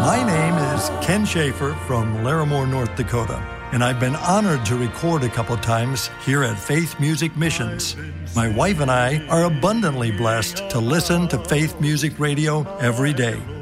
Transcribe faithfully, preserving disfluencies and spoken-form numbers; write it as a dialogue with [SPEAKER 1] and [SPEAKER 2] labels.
[SPEAKER 1] My name is Ken Schaefer from Larimore, North Dakota, and I've been honored to record a couple times here at Faith Music Missions. My wife and I are abundantly blessed to listen to Faith Music Radio every day.